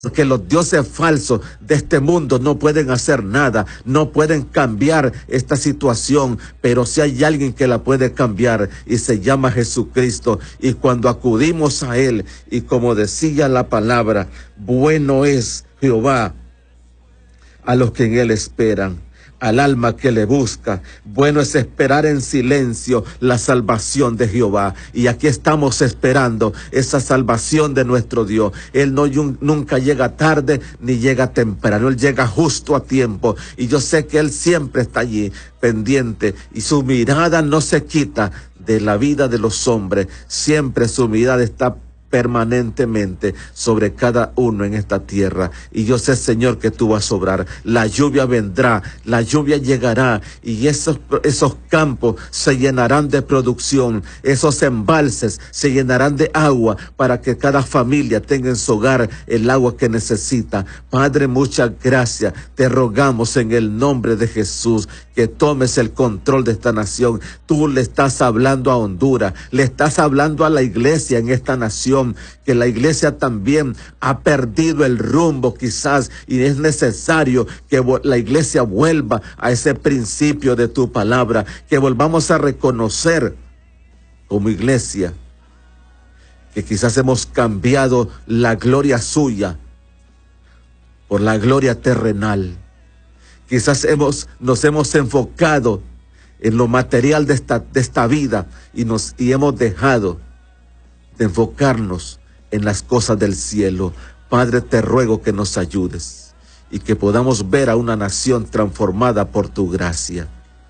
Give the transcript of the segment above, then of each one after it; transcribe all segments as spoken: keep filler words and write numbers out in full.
Porque los dioses falsos de este mundo no pueden hacer nada, no pueden cambiar esta situación, pero si hay alguien que la puede cambiar y se llama Jesucristo. Y cuando acudimos a Él, y como decía la palabra, bueno es Jehová a los que en Él esperan, al alma que le busca. Bueno es esperar en silencio la salvación de Jehová. Y aquí estamos esperando esa salvación de nuestro Dios. Él no nunca llega tarde ni llega temprano. Él llega justo a tiempo. Y yo sé que Él siempre está allí pendiente. Y su mirada no se quita de la vida de los hombres. Siempre su mirada está permanentemente sobre cada uno en esta tierra. Y yo sé, Señor, que tú vas a obrar. La lluvia vendrá, la lluvia llegará, y esos, esos campos se llenarán de producción, esos embalses se llenarán de agua para que cada familia tenga en su hogar el agua que necesita. Padre, muchas gracias. Te rogamos en el nombre de Jesús que tomes el control de esta nación. Tú le estás hablando a Honduras, le estás hablando a la iglesia en esta nación, que la iglesia también ha perdido el rumbo quizás, y es necesario que la iglesia vuelva a ese principio de tu palabra, que volvamos a reconocer como iglesia que quizás hemos cambiado la gloria suya por la gloria terrenal. Quizás hemos, nos hemos enfocado en lo material de esta, de esta vida y, nos, y hemos dejado de enfocarnos en las cosas del cielo. Padre, te ruego que nos ayudes y que podamos ver a una nación transformada por tu gracia.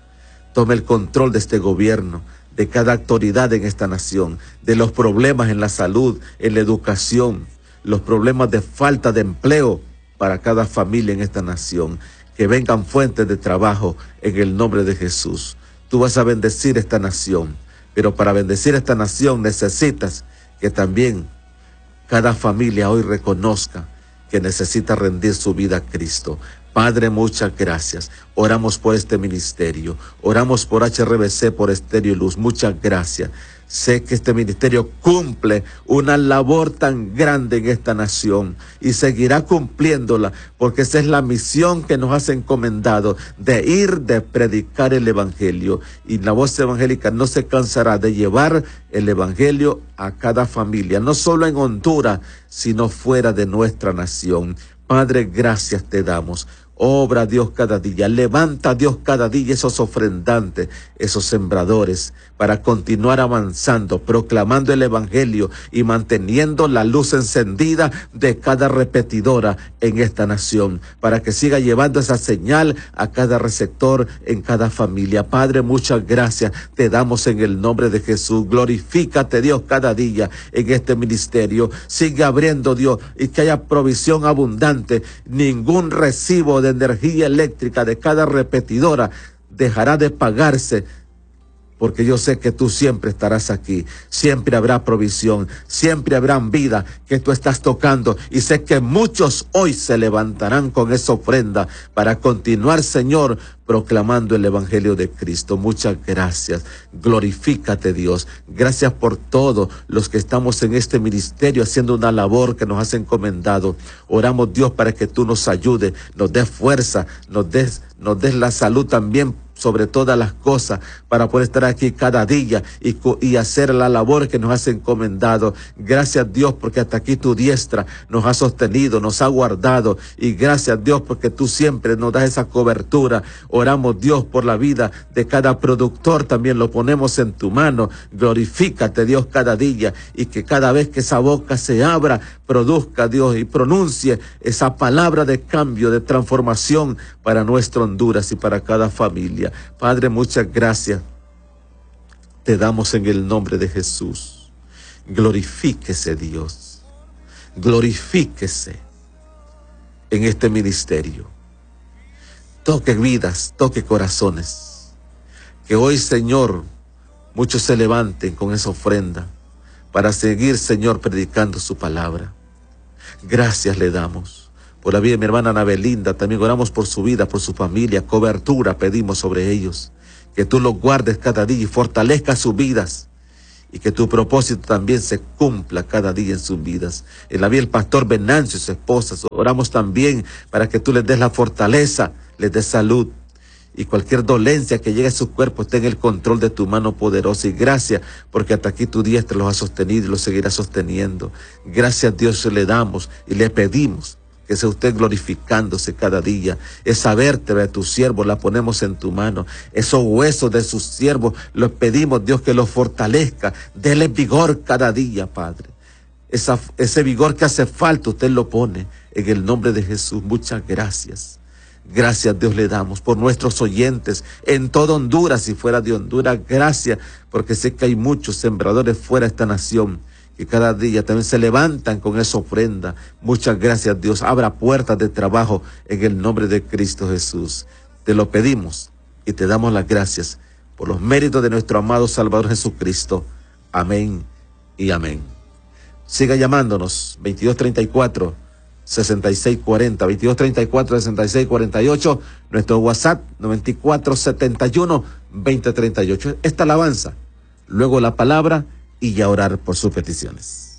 Tome el control de este gobierno, de cada autoridad en esta nación, de los problemas en la salud, en la educación, los problemas de falta de empleo para cada familia en esta nación. Que vengan fuentes de trabajo en el nombre de Jesús. Tú vas a bendecir esta nación, pero para bendecir esta nación necesitas que también cada familia hoy reconozca que necesita rendir su vida a Cristo. Padre, muchas gracias. Oramos por este ministerio. Oramos por H R B C, por Estéreo Luz. Muchas gracias. Sé que este ministerio cumple una labor tan grande en esta nación y seguirá cumpliéndola, porque esa es la misión que nos has encomendado, de ir, de predicar el evangelio. Y la voz evangélica no se cansará de llevar el evangelio a cada familia, no solo en Honduras, sino fuera de nuestra nación. Padre, gracias te damos. Obra, Dios, cada día. Levanta, Dios, cada día esos ofrendantes, esos sembradores, para continuar avanzando, proclamando el evangelio y manteniendo la luz encendida de cada repetidora en esta nación, para que siga llevando esa señal a cada receptor en cada familia. Padre, muchas gracias te damos en el nombre de Jesús. Glorifícate, Dios, cada día en este ministerio. Sigue abriendo, Dios, y que haya provisión abundante. Ningún recibo de energía eléctrica de cada repetidora dejará de pagarse, porque yo sé que tú siempre estarás aquí. Siempre habrá provisión, siempre habrá vida que tú estás tocando, y sé que muchos hoy se levantarán con esa ofrenda para continuar, Señor, proclamando el evangelio de Cristo. Muchas gracias. Glorifícate, Dios. Gracias por todos los que estamos en este ministerio haciendo una labor que nos has encomendado. Oramos, Dios, para que tú nos ayudes, nos des fuerza, nos des, nos des la salud también sobre todas las cosas, para poder estar aquí cada día y, y hacer la labor que nos has encomendado. Gracias, Dios, porque hasta aquí tu diestra nos ha sostenido, nos ha guardado, y gracias, Dios, porque tú siempre nos das esa cobertura. Oramos, Dios, por la vida de cada productor, también lo ponemos en tu mano. Glorifícate, Dios, cada día, y que cada vez que esa boca se abra, produzca, Dios, y pronuncie esa palabra de cambio, de transformación para nuestra Honduras y para cada familia. Padre, muchas gracias te damos en el nombre de Jesús. Glorifíquese, Dios. Glorifíquese en este ministerio. Toque vidas, toque corazones. Que hoy, Señor, muchos se levanten con esa ofrenda para seguir, Señor, predicando su palabra. Gracias le damos por la vida de mi hermana Ana Belinda. También oramos por su vida, por su familia. Cobertura pedimos sobre ellos. Que tú los guardes cada día y fortalezcas sus vidas. y que tu propósito también se cumpla cada día en sus vidas. En la vida del pastor Venancio y su esposa, oramos también para que tú les des la fortaleza, les des salud, y cualquier dolencia que llegue a su cuerpo esté en el control de tu mano poderosa. Y gracias, porque hasta aquí tu diestra los ha sostenido y los seguirá sosteniendo. Gracias a Dios le damos y le pedimos que sea usted glorificándose cada día. Esa vértebra de tu siervo la ponemos en tu mano. Esos huesos de sus siervos los pedimos, Dios, que los fortalezca. Dele vigor cada día, Padre. Esa, ese vigor que hace falta, usted lo pone en el nombre de Jesús. Muchas gracias. Gracias, Dios, le damos por nuestros oyentes en toda Honduras y fuera de Honduras. Gracias, porque sé que hay muchos sembradores fuera de esta nación que cada día también se levantan con esa ofrenda. Muchas gracias, Dios. Abra puertas de trabajo en el nombre de Cristo Jesús. Te lo pedimos y te damos las gracias por los méritos de nuestro amado Salvador Jesucristo. Amén y amén. Siga llamándonos, veintidós treinta y cuatro, sesenta y seis cuarenta, veintidós treinta y cuatro, sesenta y seis cuarenta y ocho, nuestro WhatsApp noventa y cuatro setenta y uno, veinte treinta y ocho. Esta alabanza, luego la palabra y ya orar por sus peticiones.